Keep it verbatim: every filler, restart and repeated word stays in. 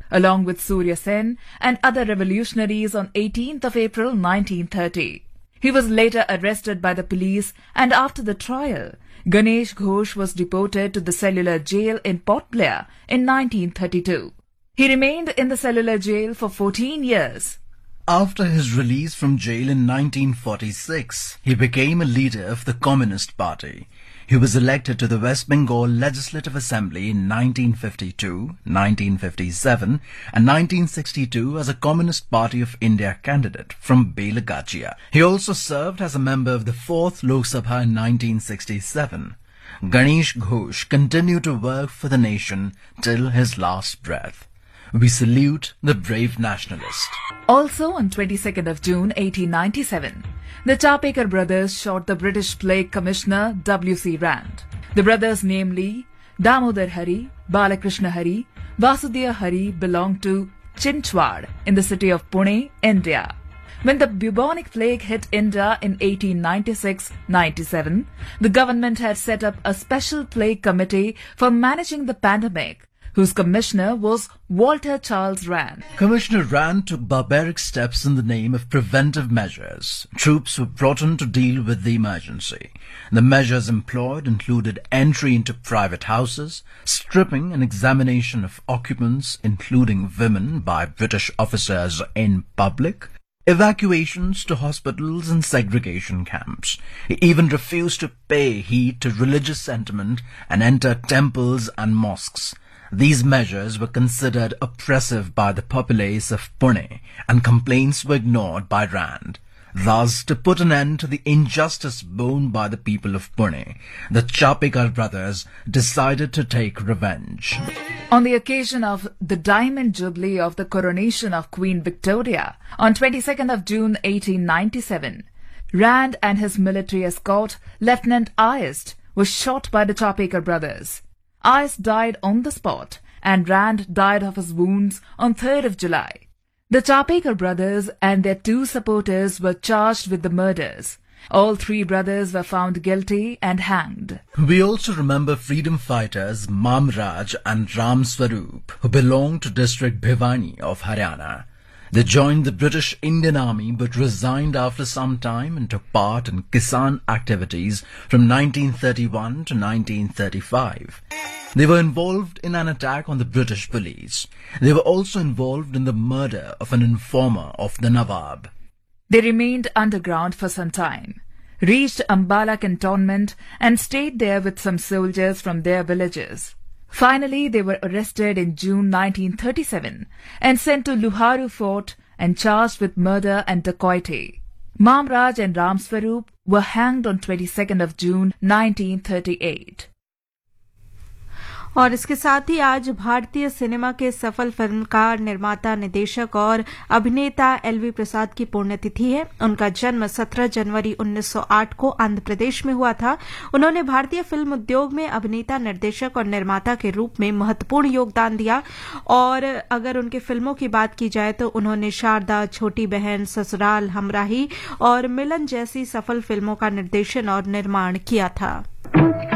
along with Surya Sen and other revolutionaries on eighteenth of April nineteen thirty. He was later arrested by the police, and after the trial, Ganesh Ghosh was deported to the cellular jail in Port Blair in nineteen thirty-two. He remained in the cellular jail for fourteen years. After his release from jail in nineteen forty-six, he became a leader of the Communist Party. He was elected to the West Bengal Legislative Assembly in nineteen fifty-two, nineteen fifty-seven and nineteen sixty-two as a Communist Party of India candidate from Belagachia. He also served as a member of the fourth Lok Sabha in nineteen sixty-seven. Ganesh Ghosh continued to work for the nation till his last breath. We salute the brave nationalist. Also on twenty-second of June eighteen ninety-seven, the Chapekar brothers shot the British Plague Commissioner W C Rand. The brothers, namely Damodar Hari, Balakrishna Hari, Vasudeva Hari, belonged to Chinchwad in the city of Pune, India. When the bubonic plague hit India in eighteen ninety-six ninety-seven, the government had set up a special plague committee for managing the pandemic, whose commissioner was Walter Charles Rand. Commissioner Rand took barbaric steps in the name of preventive measures. Troops were brought in to deal with the emergency. The measures employed included entry into private houses, stripping and examination of occupants, including women, by British officers in public, evacuations to hospitals and segregation camps. He even refused to pay heed to religious sentiment and enter temples and mosques. These measures were considered oppressive by the populace of Pune, and complaints were ignored by Rand. Thus, to put an end to the injustice borne by the people of Pune, the Chapekar brothers decided to take revenge. On the occasion of the Diamond Jubilee of the coronation of Queen Victoria on twenty-second of June eighteen ninety-seven, Rand and his military escort, Lieutenant Ayest, was shot by the Chapekar brothers. Ayest died on the spot, and Rand died of his wounds on third of July. The Chapekar brothers and their two supporters were charged with the murders. All three brothers were found guilty and hanged. We also remember freedom fighters Mam Raj and Ram Swarup, who belonged to district Bhiwani of Haryana. They joined the British Indian Army but resigned after some time and took part in Kisan activities from nineteen thirty-one to nineteen thirty-five. They were involved in an attack on the British police. They were also involved in the murder of an informer of the Nawab. They remained underground for some time, reached Ambala cantonment and stayed there with some soldiers from their villages. Finally, they were arrested in June nineteen thirty-seven and sent to Luharu Fort and charged with murder and dacoity. Mam Raj and Ram Swarup were hanged on twenty-second of June nineteen thirty-eight. और इसके साथ ही आज भारतीय cinema के सफल फिल्मकार, निर्माता, निदेशक और अभिनेता एलवी प्रसाद की पुण्यतिथि है। उनका जन्म सत्रह जनवरी उन्नीस सौ आठ को आंध्र प्रदेश में हुआ था। उन्होंने भारतीय फिल्म उद्योग में अभिनेता, निर्देशक और निर्माता के रूप में महत्वपूर्ण योगदान दिया। और अगर उनके फिल्मों की बात की जाए तो उन्होंने शारदा, छोटी बहन, ससुराल, हमराही और मिलन जैसी सफल फिल्मों का निर्देशन और निर्माण किया था।